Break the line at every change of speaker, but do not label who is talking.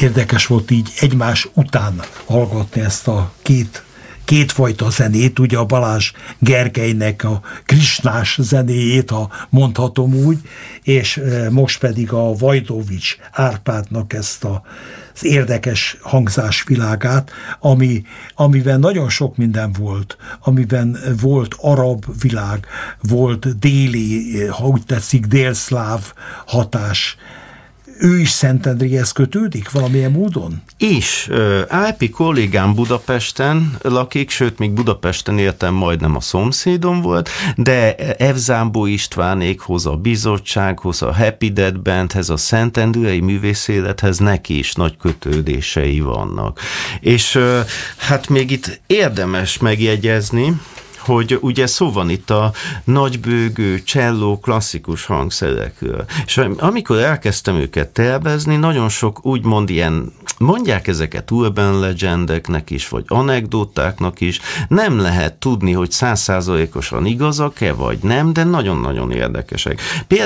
érdekes volt így egymás után hallgatni ezt a kétfajta zenét, ugye a Balázs Gergelynek a krisnás zenéjét, ha mondhatom úgy, és most pedig a Vajdovics Árpádnak ezt az érdekes hangzásvilágát, amiben nagyon sok minden volt, amiben volt arab világ, volt déli, ha úgy tetszik, délszláv hatás. Ő is Szentendréhez kötődik valamilyen módon?
És Ápi kollégám Budapesten lakik, sőt, még Budapesten éltem, majdnem a szomszédom volt, de Evzámbó Istvánékhoz, a bizottsághoz, a Happy Dead Bandhez, a szentendrei művészélethez neki is nagy kötődései vannak. És hát még itt érdemes megjegyezni, hogy ugye szó van itt a nagybőgő, cselló, klasszikus hangszerekről. És amikor elkezdtem őket tervezni, nagyon sok úgymond ilyen, mondják ezeket urban legendeknek is, vagy anekdótáknak is, nem lehet tudni, hogy 100%-osan igazak-e, vagy nem, de nagyon-nagyon érdekesek.